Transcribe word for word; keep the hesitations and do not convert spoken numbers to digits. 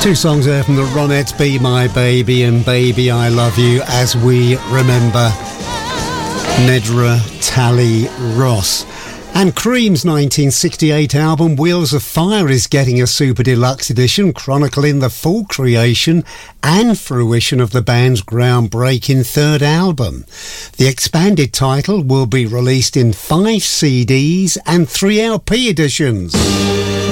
Two songs there from the Ronettes, Be My Baby and Baby I Love You, as we remember Nedra Tally Ross. And Cream's nineteen sixty-eight album Wheels of Fire is getting a super deluxe edition chronicling the full creation and fruition of the band's groundbreaking third album. The expanded title will be released in five C Ds and three L P editions.